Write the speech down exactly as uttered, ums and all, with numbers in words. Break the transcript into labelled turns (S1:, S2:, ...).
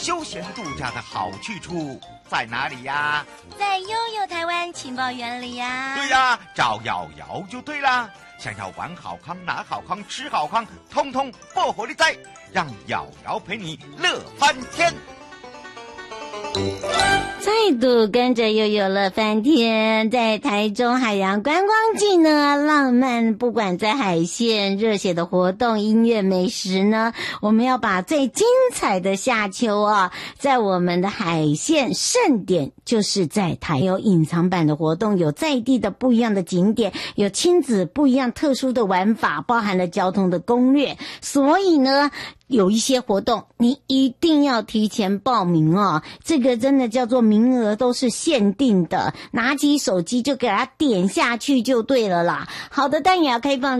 S1: 休闲度假的好去处在哪里呀？
S2: 在悠悠台湾情报园里呀。
S1: 对呀，找瑶瑶就对啦。想要玩好康、拿好康、吃好康，通通不火力在，让瑶瑶陪你乐翻天。
S2: 再度跟着悠悠乐翻天，在台中海洋观光季呢，浪漫不管在海线、热血的活动、音乐、美食呢，我们要把最精彩的夏秋啊，在我们的海线盛典，就是在台有隐藏版的活动，有在地的不一样的景点，有亲子不一样特殊的玩法，包含了交通的攻略，所以呢有一些活动你一定要提前报名哦，这个真的叫做名额都是限定的，拿起手机就给它点下去就对了啦。好的，但也要开放